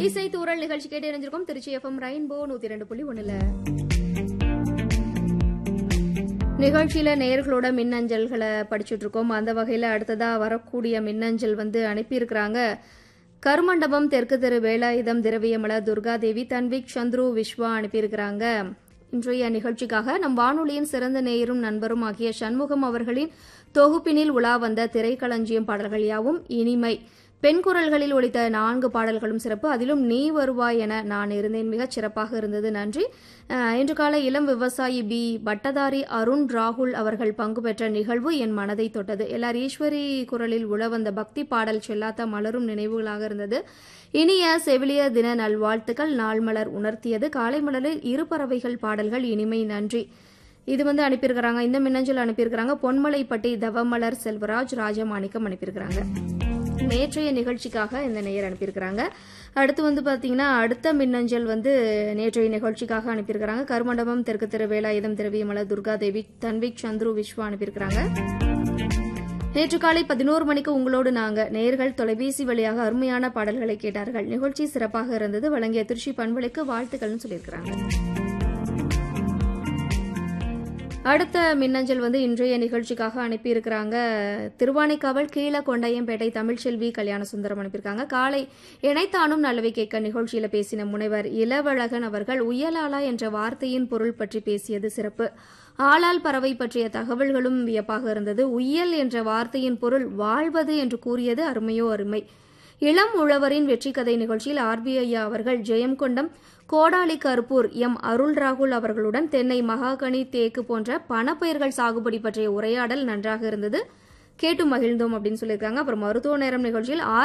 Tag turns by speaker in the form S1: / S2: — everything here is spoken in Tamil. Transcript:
S1: இசை தூரல் நிகழ்ச்சி கேட்டு இணைஞ்சிருக்கோம் திருச்சி எஃப்எம் ரெயின்போ 102.1. நிகழ்ச்சியில நேயர்களோட மின்னஞ்சல்களை படிச்சுட்டு இருக்கோம். அந்த வகையில அடுத்ததா வரக்கூடிய மின்னஞ்சல் அனுப்பியிருக்கிறாங்க. கருமண்டபம் தெற்கு தெரு வேலாயுதம் திரவியமல துர்காதேவி தன்விக் சந்துரு விஸ்வா அனுப்பியிருக்கிறாங்க. இன்றைய நிகழ்ச்சிக்காக நம் வானொலியின் சிறந்த நேயரும் நண்பரும் ஆகிய சண்முகம் அவர்களின் தொகுப்பினில் உலா வந்த திரைக்களஞ்சியம் பாடல்கள் யாவும் இனிமை. பெண் குரல்களில் ஒலித்த 4 பாடல்களும் சிறப்பு. அதிலும் நீ வருவாய் என நான் இருந்தேன் மிகச் சிறப்பாக இருந்தது. நன்றி. இன்று காலை இளம் விவசாயி பி பட்டதாரி அருண் ராகுல் அவர்கள் பங்கு பெற்ற நிகழ்வு என் மனதை தொட்டது. எல்லார் ஈஸ்வரி குரலில் உளவந்த பக்தி பாடல் செல்லாத்த மலரும் நினைவுகளாக இருந்தது. இனிய செவிலிய தின நல்வாழ்த்துக்கள். நாள் மலர் உணர்த்தியது. காலை மலரில் இரு பறவைகள் பாடல்கள் இனிமை. நன்றி. இது அனுப்பியிருக்கிறாங்க. இந்த மின்னஞ்சல் அனுப்பியிருக்கிறாங்க. பொன்மலைப்பட்டி தவமலர் செல்வராஜ் ராஜமாணிக்கம் அனுப்பியிருக்கிறாங்க. நேற்றைய நிகழ்ச்சிக்காக இந்த நேயர் அனுப்பியிருக்கிறாங்க. அடுத்து பாத்தீங்கன்னா அடுத்த மின்னஞ்சல் நேற்றைய நிகழ்ச்சிக்காக அனுப்பியிருக்கிறாங்க. கருமண்டபம் தெற்கு தெரு வேலாயுதம் திரவியமல துர்காதேவி தன்விக் சந்துரு விஸ்வா அனுப்பியிருக்கிறாங்க. நேற்று காலை 11 மணிக்கு உங்களோடு நாங்க நேயர்கள் தொலைபேசி வழியாக அருமையான பாடல்களை கேட்டார்கள். நிகழ்ச்சி சிறப்பாக இருந்தது. வழங்கிய திருச்சி பண்பலைக்கு வாழ்த்துக்கள்னு சொல்லியிருக்கிறாங்க. அடுத்த மின்னஞ்சல் இன்றைய நிகழ்ச்சிக்காக அனுப்பியிருக்கிறாங்க. திருவானைக்காவல் கீழகொண்டையம்பேட்டை தமிழ்ச்செல்வி கல்யாண சுந்தரம் அனுப்பியிருக்காங்க. காலை இணைத்தானும் நல்லவை கேட்க நிகழ்ச்சியில பேசின முனைவர் இளவழகன் அவர்கள் உயலாளா என்ற வார்த்தையின் பொருள் பற்றி பேசியது சிறப்பு. ஆளால் பறவை பற்றிய தகவல்களும் வியப்பாக இருந்தது. உய்யல் என்ற வார்த்தையின் பொருள் வாழ்வது என்று கூறியது அருமையோ அருமை. இளம் உழவரின் வெற்றி கதை நிகழ்ச்சியில் ஆர்பிஐ அவர்கள் ஜெயம்கொண்டம் கோடாலி கருப்பூர் எம் அருள் ராகுல் அவர்களுடன் தென்னை மகாகனி தேக்கு போன்ற பணப்பயிர்கள் சாகுபடி பற்றிய உரையாடல் நன்றாக இருந்தது. கேட்டு மகிழ்ந்தோம் அப்படின்னு சொல்லியிருக்காங்க. அப்புறம் மருத்துவ நேரம் நிகழ்ச்சியில்